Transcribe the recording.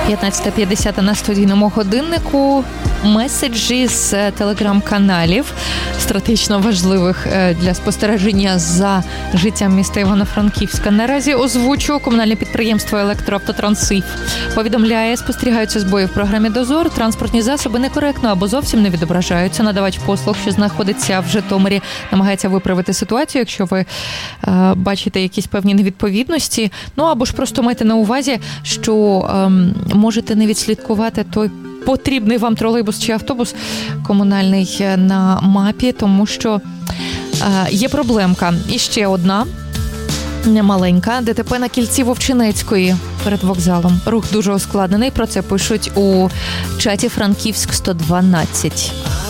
15:50 на студійному годиннику. Меседжі з телеграм-каналів, стратегічно важливих для спостереження за життям міста Івано-Франківська. Наразі озвучу: комунальне підприємство «Електроавтотранссиф» повідомляє, спостерігаються збої в програмі «Дозор», транспортні засоби некоректно або зовсім не відображаються. Надавач послуг, що знаходиться в Житомирі, намагається виправити ситуацію, якщо ви бачите якісь певні невідповідності. Ну або ж просто майте на увазі, що можете не відслідкувати той потрібний вам тролейбус чи автобус комунальний на мапі, тому що є проблемка. І ще одна немаленька. ДТП на кільці Вовчинецької перед вокзалом. Рух дуже ускладнений. Про це пишуть у чаті Франківськ 112.